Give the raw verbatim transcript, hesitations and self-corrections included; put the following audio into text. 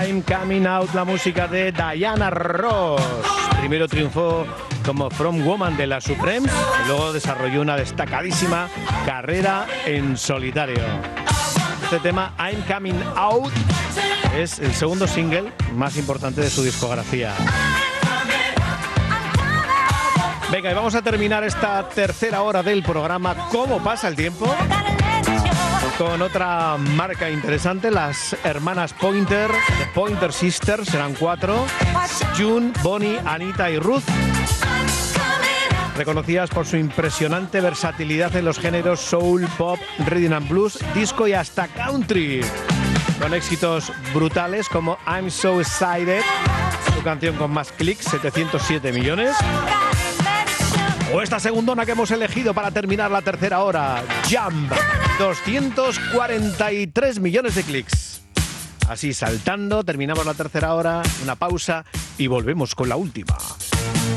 I'm Coming Out, la música de Diana Ross. Primero triunfó como From Woman de la Supremes y luego desarrolló una destacadísima carrera en solitario. Este tema, I'm Coming Out, es el segundo single más importante de su discografía. Venga, y vamos a terminar esta tercera hora del programa ¿Cómo pasa el tiempo? Con otra marca interesante, las hermanas Pointer, The Pointer Sisters, serán cuatro: June, Bonnie, Anita y Ruth. Reconocidas por su impresionante versatilidad en los géneros soul, pop, rhythm and blues, disco y hasta country. Con éxitos brutales como I'm So Excited, su canción con más clics, setecientos siete millones. O esta segundona que hemos elegido para terminar la tercera hora, Jump, doscientos cuarenta y tres millones de clics. Así saltando, terminamos la tercera hora, una pausa y volvemos con la última.